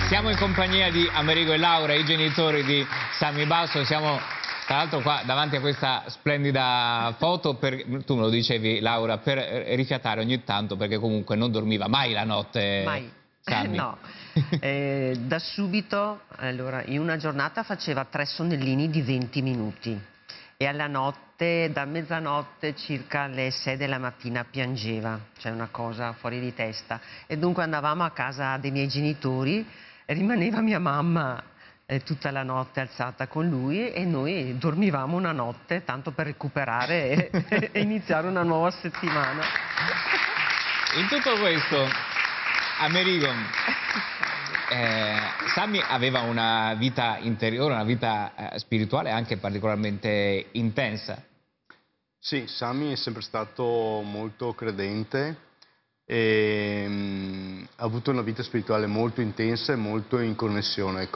Siamo in compagnia di Amerigo e Laura, i genitori di Sammy Basso. Siamo tra l'altro qua davanti a questa splendida foto, tu me lo dicevi Laura, per rifiatare ogni tanto, perché comunque non dormiva mai la notte. Mai. Sammy. No, da subito, allora, in una giornata faceva 3 sonnellini di 20 minuti e alla notte, da mezzanotte circa alle 6 della mattina piangeva, cioè una cosa fuori di testa. E dunque andavamo a casa dei miei genitori e rimaneva mia mamma tutta la notte alzata con lui e noi dormivamo una notte tanto per recuperare e iniziare una nuova settimana. In tutto questo, Amerigo, Sammy aveva una vita interiore, una vita spirituale anche particolarmente intensa. Sì, Sammy è sempre stato molto credente e ha avuto una vita spirituale molto intensa e molto in connessione